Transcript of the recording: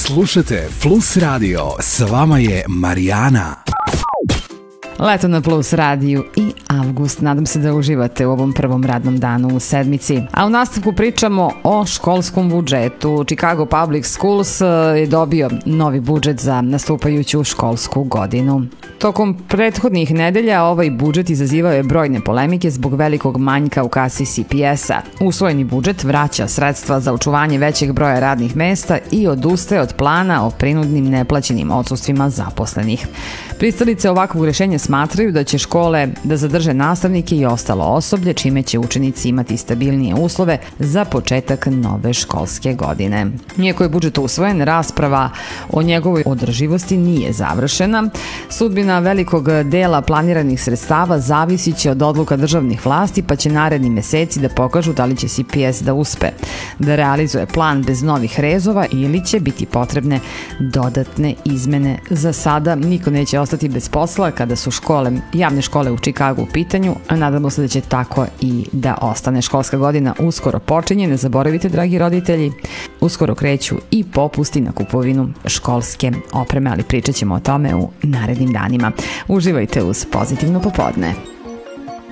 Slušajte Plus Radio, s vama je Marijana. Leto na Plus radiju i avgust. Nadam se da uživate u ovom prvom radnom danu u sedmici. A u nastavku pričamo o školskom budžetu. Chicago Public Schools je dobio novi budžet za nastupajuću školsku godinu. Tokom prethodnih nedelja ovaj budžet izazivao je brojne polemike zbog velikog manjka u kasi CPS-a. Usvojeni budžet vraća sredstva za očuvanje većeg broja radnih mesta i odustaje od plana o prinudnim neplaćenim odsustvima zaposlenih. Pristalice ovakvog rješenja smatraju da će škole da zadrže nastavnike i ostalo osoblje, čime će učenici imati stabilnije uslove za početak nove školske godine. Iako je budžet usvojen, rasprava o njegovoj održivosti nije završena. Sudbina velikog dela planiranih sredstava zavisit će od odluka državnih vlasti, pa će naredni meseci da pokažu da li će CPS da uspe da realizuje plan bez novih rezova ili će biti potrebne dodatne izmene. Za sada niko neće ostati bez posla kada su javne škole u Chicagu u pitanju, a nadamo se da će tako i da ostane. Školska godina uskoro počinje, ne zaboravite, dragi roditelji, uskoro kreću i popusti na kupovinu školske opreme, ali pričat ćemo o tome u narednim danima. Uživajte uz Pozitivno popodne.